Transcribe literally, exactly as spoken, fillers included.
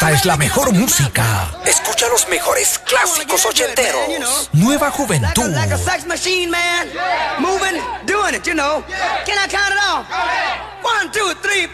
Esta es la mejor música. Escucha los mejores clásicos ochenteros. Nueva juventud. Like a sex machine, man. Moving, doing it, you know. Can I count it off? One, two, three.